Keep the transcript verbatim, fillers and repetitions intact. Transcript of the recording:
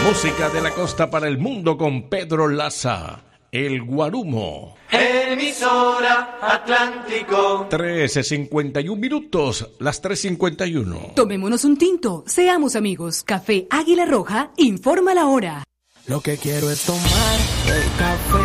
Música de la costa para el mundo con Pedro Laza, El Guarumo. Emisora Atlántico. trece cincuenta y un minutos, las tres cincuenta y uno. Tomémonos un tinto, seamos amigos. Café Águila Roja informa la hora. Lo que quiero es tomar el café